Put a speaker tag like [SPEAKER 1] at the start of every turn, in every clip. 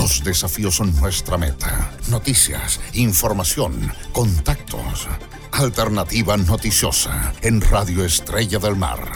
[SPEAKER 1] Los desafíos son nuestra meta. Noticias, información, contactos. Alternativa Noticiosa en Radio Estrella del Mar.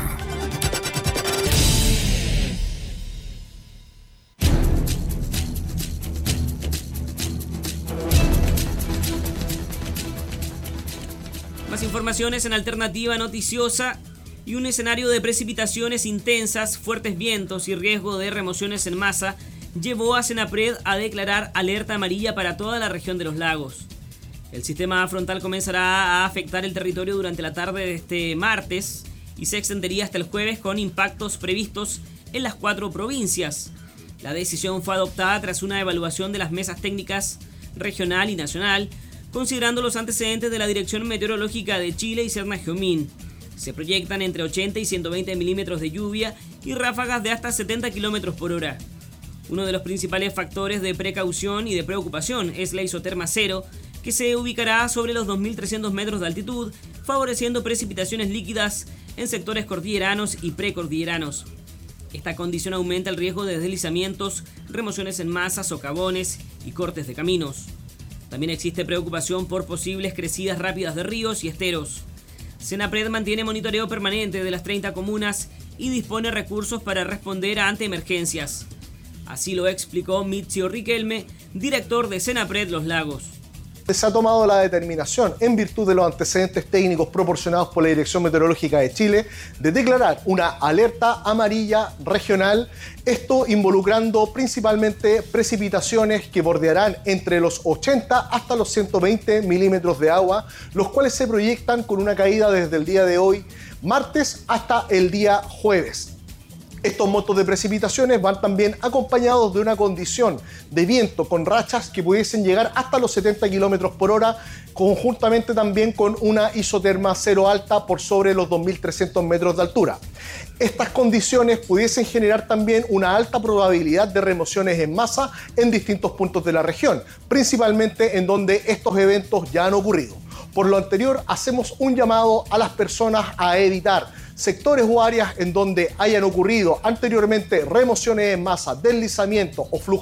[SPEAKER 2] Más informaciones en Alternativa Noticiosa. Y un escenario de precipitaciones intensas, fuertes vientos y riesgo de remociones en masa llevó a Senapred a declarar alerta amarilla para toda la región de los lagos. El sistema frontal comenzará a afectar el territorio durante la tarde de este martes y se extendería hasta el jueves con impactos previstos en las 4 provincias. La decisión fue adoptada tras una evaluación de las mesas técnicas regional y nacional, considerando los antecedentes de la Dirección Meteorológica de Chile y Cerna-Geomín. Se proyectan entre 80 y 120 milímetros de lluvia y ráfagas de hasta 70 kilómetros por hora. Uno de los principales factores de precaución y de preocupación es la isoterma cero, que se ubicará sobre los 2.300 metros de altitud, favoreciendo precipitaciones líquidas en sectores cordilleranos y precordilleranos. Esta condición aumenta el riesgo de deslizamientos, remociones en masa, socavones y cortes de caminos. También existe preocupación por posibles crecidas rápidas de ríos y esteros. Senapred mantiene monitoreo permanente de las 30 comunas y dispone recursos para responder ante emergencias. Así lo explicó Mitzio Riquelme, director de Senapred Los Lagos.
[SPEAKER 3] Se ha tomado la determinación, en virtud de los antecedentes técnicos proporcionados por la Dirección Meteorológica de Chile, de declarar una alerta amarilla regional, esto involucrando principalmente precipitaciones que bordearán entre los 80 hasta los 120 milímetros de agua, los cuales se proyectan con una caída desde el día de hoy, martes, hasta el día jueves. Estos montos de precipitaciones van también acompañados de una condición de viento con rachas que pudiesen llegar hasta los 70 kilómetros por hora, conjuntamente también con una isoterma cero alta por sobre los 2.300 metros de altura. Estas condiciones pudiesen generar también una alta probabilidad de remociones en masa en distintos puntos de la región, principalmente en donde estos eventos ya han ocurrido. Por lo anterior, hacemos un llamado a las personas a evitar sectores o áreas en donde hayan ocurrido anteriormente remociones en masa, deslizamientos o flujos